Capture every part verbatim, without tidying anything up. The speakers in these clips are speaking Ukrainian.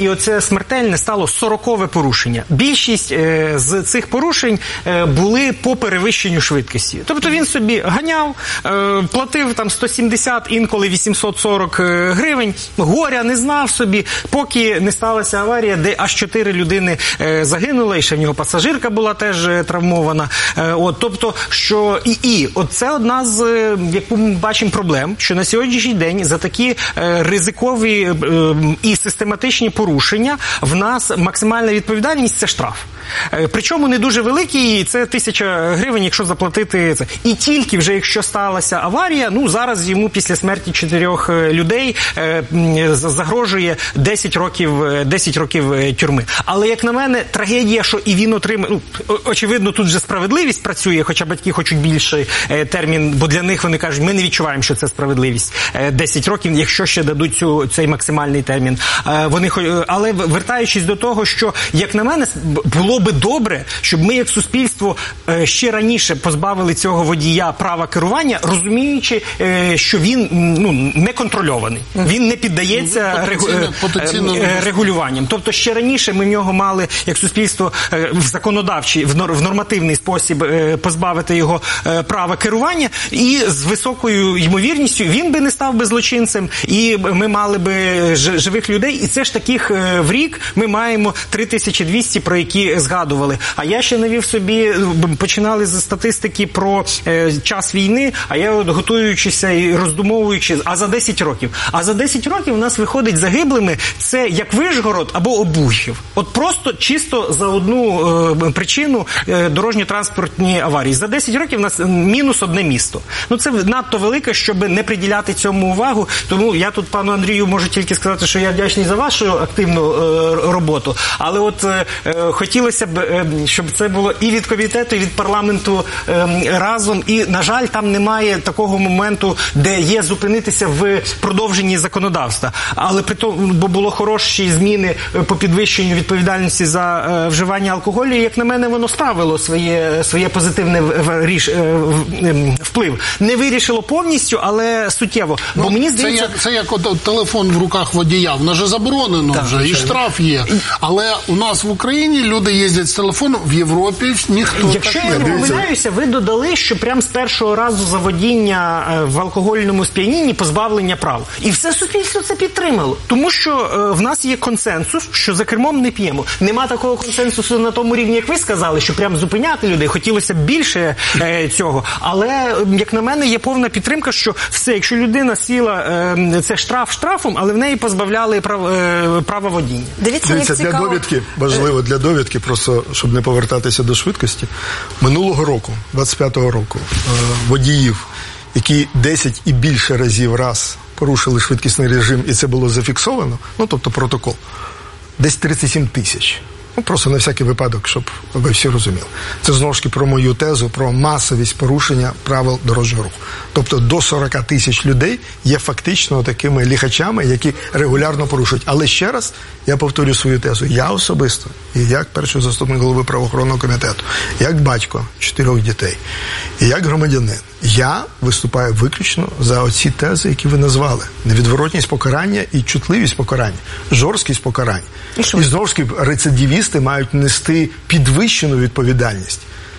і оце смертельне стало сорокове порушення. Більшість е, з цих порушень е, були по перевищенню швидкості. Тобто він собі ганяв, е, платив там сто сімдесят, інколи вісімсот сорок гривень, горя не знав собі, поки не сталася аварія, де аж чотири людини е, загинули, і ще в нього пасажирка була теж е, травмована. Е, от, тобто, що і, і от це одна з, е, яку ми бачимо, проблем, що на сьогоднішній день за такі е, ризикові е, і систематичні порушення в нас максимальна відповідальність – це штраф. Е, причому не дуже великий, це тисяча гривень, якщо заплатити це. І тільки вже якщо сталася аварія, ну зараз йому після смерті чотирьох людей е, загрожує десять років, десять років тюрми. Але, як на мене, трагедія, що і він отримає, ну, очевидно, тут вже справедливість працює, хоча батьки хочуть більший е, термін, бо для них вони кажуть, ми не відчуваємо, що це справедливість. Е, десять років, якщо ще дадуть цю, цей максимальний термін. Е, вони, але вертаючись до того, що, як на мене, було би добре, щоб ми як суспільство е, ще раніше позбавили цього водія права керування, розуміючи, е, що він ну, не контрольований. Він не піддається регу... потенційно... регулюванням. Тобто ще раніше ми в нього мали, як суспільство, в законодавчий, в нормативний спосіб позбавити його права керування, і з високою ймовірністю він би не став би злочинцем, і ми мали би живих людей, і це ж таких в рік ми маємо три тисячі двісті, про які згадували. А я ще навів собі, починали з статистики про час війни, а я от готуючися і роздумовуючи, а за десять років. А за десять років у нас виходить загиблими це як Вишгород або Обухів. От просто чисто за одну е, причину е, дорожньо-транспортні аварії. За десять років у нас мінус одне місто. Ну це надто велике, щоб не приділяти цьому увагу. Тому я тут пану Андрію можу тільки сказати, що я вдячний за вашу активну е, роботу. Але от е, хотілося б, е, щоб це було і від комітету, і від парламенту е, разом. І, на жаль, там немає такого моменту, де є зупинитися в продовженні законодавства. Але при тому, бо було хороші зміни по підвищенню відповідальності за е, вживання алкоголю, і, як на мене, воно ставило своє, своє позитивне в, ріш, е, в, вплив. Не вирішило повністю, але суттєво. Ну, бо мені здається... Це як, це як от, телефон в руках водія. Воно ж заборонено так, вже, так, і штраф є. Але у нас в Україні люди їздять з телефоном, в Європі ніхто Якщо так я не помиляюся, ви додали, що прямо з першого разу за водіння в алкогольному сп'янінні позбавлення прав. І все суспільство це підтримало. Тому що е, в нас є консенсус, що за кермом не п'ємо. Нема такого консенсусу на тому рівні, як ви сказали, що прямо зупиняти людей. Хотілося б більше е, цього. Але, як на мене, є повна підтримка, що все, якщо людина сіла, е, це штраф штрафом, але в неї позбавляли прав, е, права водіння. Дивіться, Дивіться, для довідки, важливо для довідки, просто щоб не повертатися до швидкості. Минулого року, двадцять п'ятого року, е, водіїв, які десять і більше разів раз порушили швидкісний режим, і це було зафіксовано, ну, тобто протокол, десь тридцять сім тисяч. Ну, просто на всякий випадок, щоб ви всі розуміли. Це, знову ж таки, про мою тезу, про масовість порушення правил дорожнього руху. Тобто до сорок тисяч людей є фактично такими ліхачами, які регулярно порушують. Але ще раз, я повторю свою тезу. Я особисто, і як перший заступник голови правоохоронного комітету, як батько чотирьох дітей, і як громадянин, я виступаю виключно за оці тези, які ви назвали. Невідворотність покарання і чутливість покарання, жорсткість покарання. І, і знову ж таки, рецидивісти мають нести підвищену відповідальність.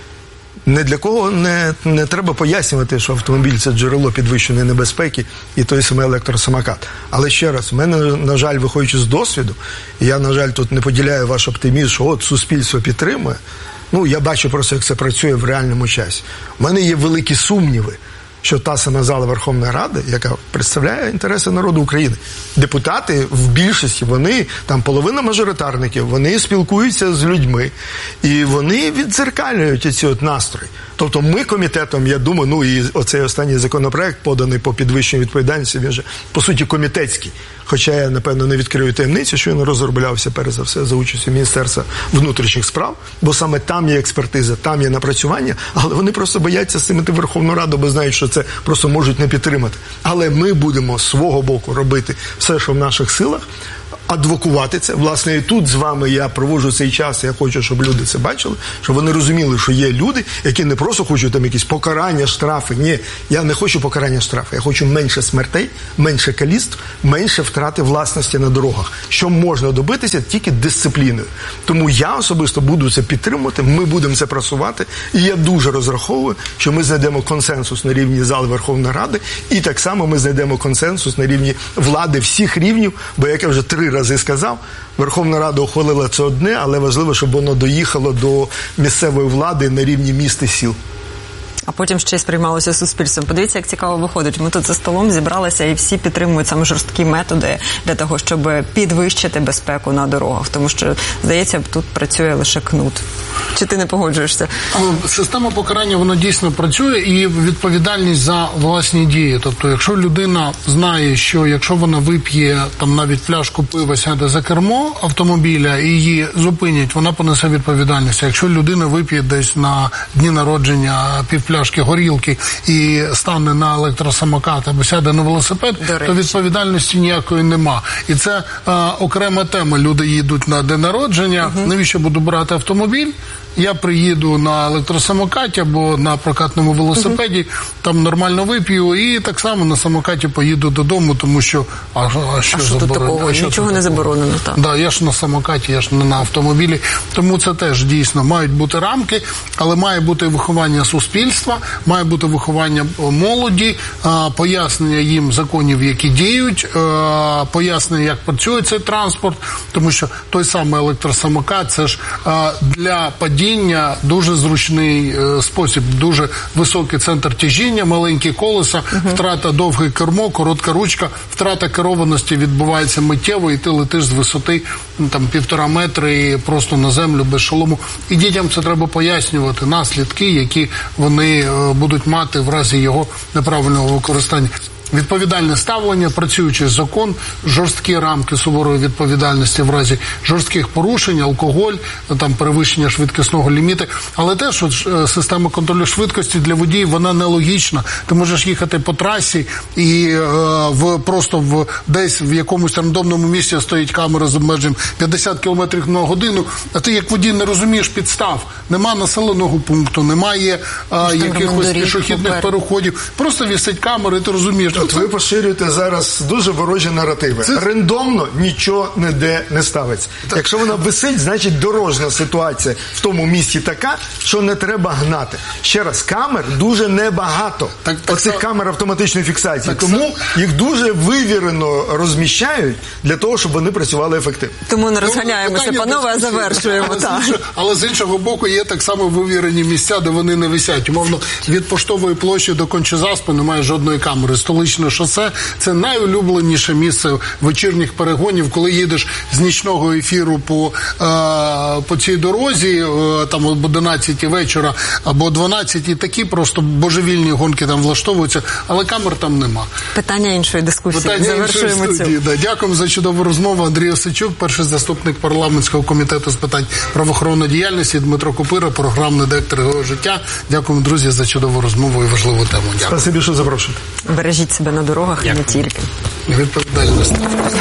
Не для кого не, не треба пояснювати, що автомобіль – це джерело підвищеної небезпеки і той самий електросамокат. Але ще раз, в мене, на жаль, виходячи з досвіду, і я, на жаль, тут не поділяю ваш оптимізм, що от суспільство підтримує, ну, я бачу просто, як це працює в реальному часі. У мене є великі сумніви, що та сама зала Верховної Ради, яка представляє інтереси народу України, депутати в більшості, вони, там половина мажоритарників, вони спілкуються з людьми, і вони віддзеркалюють ці от настрої. Тобто ми комітетом, я думаю, ну і оцей останній законопроект, поданий по підвищенню відповідальності, він же, по суті, комітетський. Хоча я, напевно, не відкрию таємницю, що він розроблявся, перш за все, за участю Міністерства внутрішніх справ, бо саме там є експертиза, там є напрацювання, але вони просто бояться з цим іти в Верховну Раду, бо знають, що це просто можуть не підтримати. Але ми будемо з свого боку робити все, що в наших силах, адвокувати це. Власне, і тут з вами я проводжу цей час, я хочу, щоб люди це бачили, щоб вони розуміли, що є люди, які не просто хочуть там якісь покарання, штрафи. Ні, я не хочу покарання, штрафи. Я хочу менше смертей, менше каліцтв, менше втрати власності на дорогах. Що можна добитися тільки дисципліною. Тому я особисто буду це підтримувати, ми будемо це просувати, і я дуже розраховую, що ми знайдемо консенсус на рівні зали Верховної Ради, і так само ми знайдемо консенсус на рівні влади всіх рівнів, бо, як я вже три рази сказав, Верховна Рада ухвалила це одне, але важливо, щоб воно доїхало до місцевої влади на рівні міст і сіл. А потім ще й сприймалося суспільством. Подивіться, як цікаво виходить. Ми тут за столом зібралися і всі підтримують саме жорсткі методи для того, щоб підвищити безпеку на дорогах. Тому що, здається, тут працює лише кнут. Чи ти не погоджуєшся? Система покарання, вона дійсно працює, і відповідальність за власні дії. Тобто, якщо людина знає, що якщо вона вип'є там навіть пляшку пива, сяде за кермо автомобіля і її зупинять, вона понесе відповідальність. А якщо людина вип'є десь на дні народження пів пляшки горілки і стане на електросамокат або сяде на велосипед, то відповідальності ніякої нема. І це а, окрема тема. Люди їдуть на день народження, угу. Навіщо буду брати автомобіль? Я приїду на електросамокаті або на прокатному велосипеді, uh-huh. там нормально вип'ю, і так само на самокаті поїду додому, тому що, а, а що, а що тут такого? А що Нічого не заборонено, так. Да, я ж на самокаті, я ж не на автомобілі, тому це теж дійсно мають бути рамки, але має бути виховання суспільства, має бути виховання молоді, пояснення їм законів, які діють, пояснення, як працює цей транспорт, тому що той самий електросамокат, це ж для падіння дуже зручний е, спосіб, дуже високий центр тяжіння, маленькі колеса, uh-huh. втрата довге кермо, коротка ручка, втрата керованості відбувається миттєво, і ти летиш з висоти ну, там півтора метри і просто на землю без шолому. І дітям це треба пояснювати, наслідки, які вони е, будуть мати в разі його неправильного використання. Відповідальне ставлення, працюючий закон, жорсткі рамки суворої відповідальності в разі жорстких порушень, алкоголь, там перевищення швидкісного ліміту. Але теж от, система контролю швидкості для водіїв, вона нелогічна. Ти можеш їхати по трасі і е, в, просто в, десь в якомусь рандомному місці стоїть камера з обмеженням п'ятдесят кілометрів на годину, а ти як водій не розумієш підстав. Нема населеного пункту, немає е, якихось пішохідних переходів. Просто вісить камера і ти розумієш. От ви поширюєте зараз дуже ворожі наративи. Це... Рандомно нічого ніде не ставиться. Так. Якщо вона висить, значить дорожня ситуація в тому місці така, що не треба гнати. Ще раз, камер дуже небагато. Так, так, Оцих так, камер автоматичної фіксації. Так, Тому так. їх дуже вивірено розміщають для того, щоб вони працювали ефективно. Тому не розганяємося, ну, панове, а завершуємо. Але, так. з іншого, але з іншого боку є так само вивірені місця, де вони не висять. Умовно, від Поштової площі до Кончезаспи немає жодної камери. Столичне шосе – це найулюбленіше місце вечірніх перегонів, коли їдеш з нічного ефіру по, е, по цій дорозі, е, там об одинадцятій вечора або дванадцятій, такі просто божевільні гонки там влаштовуються, але камер там нема. Питання іншої дискусії. Питання Завершуємо іншої студії, да. Дякуємо за чудову розмову. Андрій Осадчук, перший заступник парламентського комітету з питань правоохоронної діяльності, Дмитро Купира, програмний директор «Його життя». Дякуємо, друзі, за чудову розмову і важливу тему. Дякую. Спасибі, що запрошуєте. Бережіть себе на дорогах і не тільки. Відповідальність.